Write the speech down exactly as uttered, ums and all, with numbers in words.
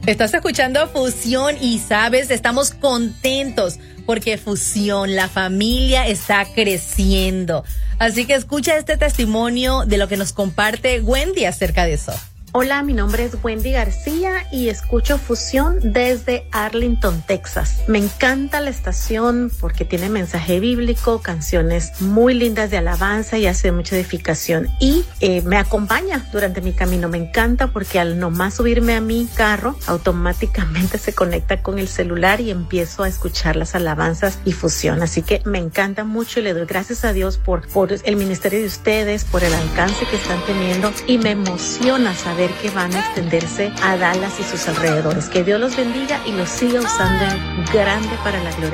Estás escuchando Fusión y sabes, estamos contentos porque Fusión, la familia está creciendo. Así que escucha este testimonio de lo que nos comparte Wendy acerca de eso. Hola, mi nombre es Wendy García y escucho Fusión desde Arlington, Texas. Me encanta la estación porque tiene mensaje bíblico, canciones muy lindas de alabanza y hace mucha edificación. Y eh, me acompaña durante mi camino. Me encanta porque al nomás subirme a mi carro, automáticamente se conecta con el celular y empiezo a escuchar las alabanzas y Fusión. Así que me encanta mucho y le doy gracias a Dios por, por el ministerio de ustedes, por el alcance que están teniendo y me emociona saber que van a extenderse a Dallas y sus alrededores. Que Dios los bendiga y los siga usando en grande para la gloria